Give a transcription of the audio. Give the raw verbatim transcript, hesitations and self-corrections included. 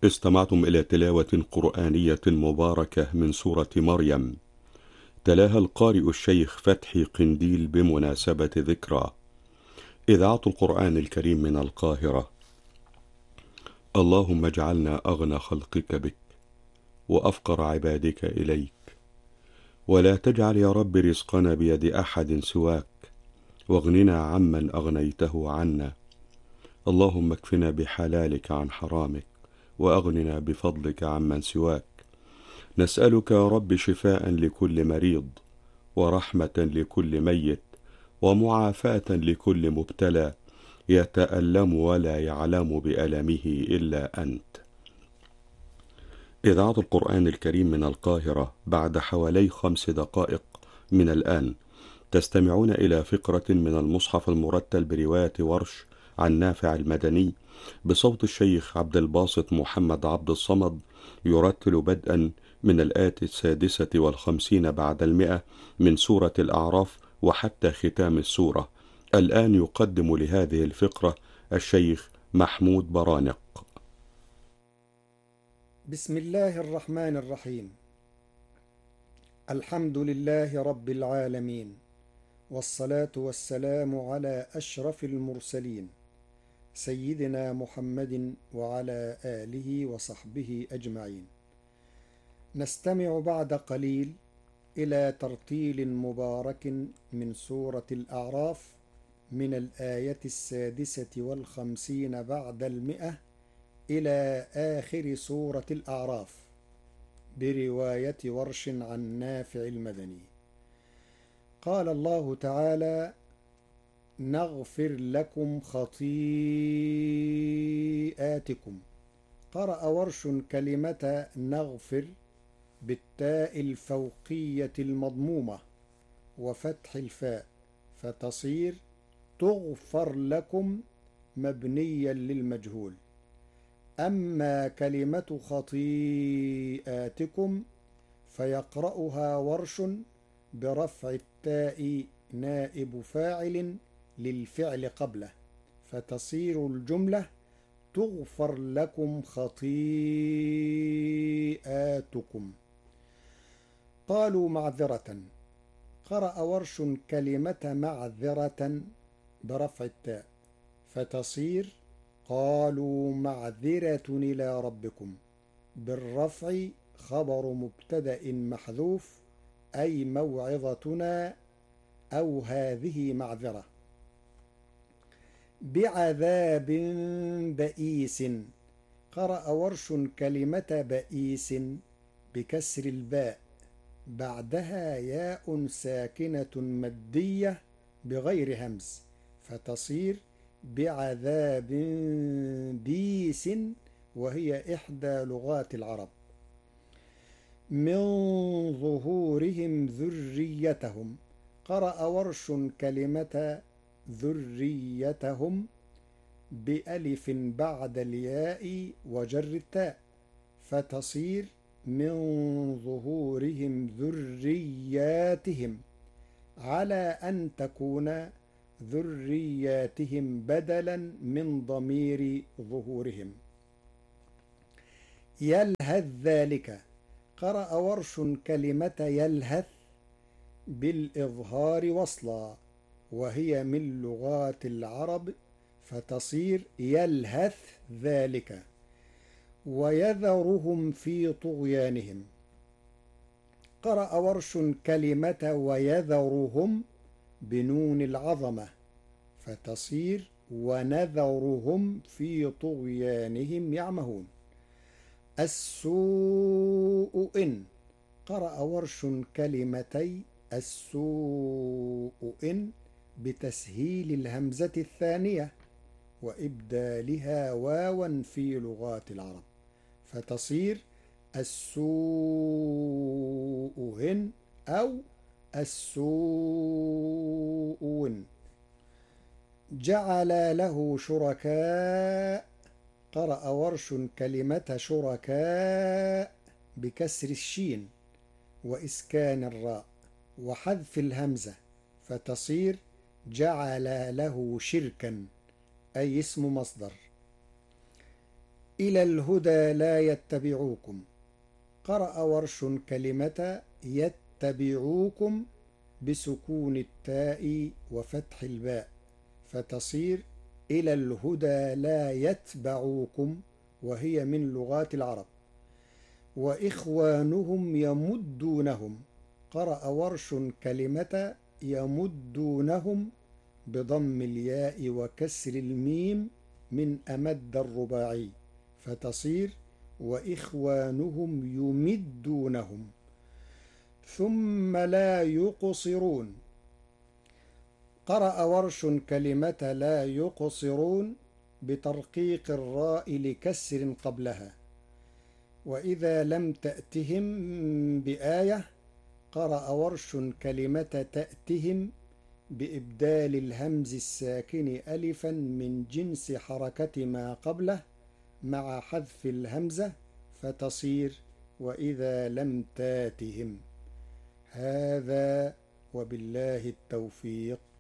استمعتم إلى تلاوة قرآنية مباركة من سورة مريم، تلاها القارئ الشيخ فتحي قنديل بمناسبة ذكرى إذاعة القرآن الكريم من القاهرة. اللهم اجعلنا أغنى خلقك بك وأفقر عبادك إليك، ولا تجعل يا رب رزقنا بيد أحد سواك، واغننا عمن أغنيته عنا. اللهم اكفنا بحلالك عن حرامك، وأغننا بفضلك عمن سواك. نسألك يا رب شفاء لكل مريض، ورحمة لكل ميت، ومعافاة لكل مبتلى يتألم ولا يعلم بألمه إلا أنت. إذاعة القرآن الكريم من القاهرة، بعد حوالي خمس دقائق من الآن تستمعون إلى فقرة من المصحف المرتل برواية ورش عن نافع المدني بصوت الشيخ عبد الباسط محمد عبد الصمد، يرتل بدءا من الآية السادسة والخمسين بعد المئة من سورة الأعراف وحتى ختام السورة. الآن يقدم لهذه الفقرة الشيخ محمود برانق. بسم الله الرحمن الرحيم. الحمد لله رب العالمين، والصلاة والسلام على أشرف المرسلين سيدنا محمد وعلى آله وصحبه أجمعين. نستمع بعد قليل إلى ترتيل مبارك من سورة الأعراف من الآية السادسة والخمسين بعد المئة إلى آخر سورة الأعراف برواية ورش عن نافع المدني. قال الله تعالى: نغفر لكم خطيئاتكم. قرأ ورش كلمة نغفر بالتاء الفوقية المضمومة وفتح الفاء، فتصير تغفر لكم مبنيا للمجهول. أما كلمة خطيئاتكم فيقرأها ورش برفع التاء نائب فاعل للفعل قبله، فتصير الجملة تغفر لكم خطيئاتكم. قالوا معذرة. قرأ ورش كلمة معذرة برفع التاء، فتصير قالوا معذرة إلى ربكم، بالرفع خبر مبتدأ محذوف، أي موعظتنا أو هذه معذرة. بعذاب بئيس. قرأ ورش كلمة بئيس بكسر الباء، بعدها ياء ساكنة مادية بغير همز، فتصير بعذاب بيس، وهي إحدى لغات العرب. من ظهورهم ذريتهم. قرأ ورش كلمة ذريتهم بألف بعد الياء وجر التاء، فتصير من ظهورهم ذرياتهم، على أن تكون ذرياتهم بدلا من ضمير ظهورهم. يلهث ذلك. قرأ ورش كلمة يلهث بالإظهار وصلا، وهي من لغات العرب، فتصير يلهث ذلك. ويذرهم في طغيانهم. قرأ ورش كلمة ويذرهم بنون العظمة، فتصير ونذرهم في طغيانهم يعمهون. السوء إن. قرأ ورش كلمتي السوء إن بتسهيل الهمزة الثانية وإبدالها واوا في لغات العرب، فتصير السوء إن أو السوء. جعل له شركاء. قرأ ورش كلمة شركاء بكسر الشين وإسكان الراء وحذف الهمزة، فتصير جعل له شركا، أي اسم مصدر. إلى الهدى لا يتبعوكم. قرأ ورش كلمة يتبعوكم بسكون التاء وفتح الباء، فتصير إلى الهدى لا يتبعوكم، وهي من لغات العرب. وإخوانهم يمدونهم. قرأ ورش كلمة يمدونهم بضم الياء وكسر الميم من أمد الرباعي، فتصير وإخوانهم يمدونهم. ثم لا يقصرون. قرأ ورش كلمة لا يقصرون بترقيق الراء لكسر قبلها. وإذا لم تأتهم بآية قرأ ورش كلمة تأتهم بإبدال الهمز الساكن ألفا من جنس حركة ما قبله مع حذف الهمزة، فتصير وإذا لم تاتهم. هذا وبالله التوفيق.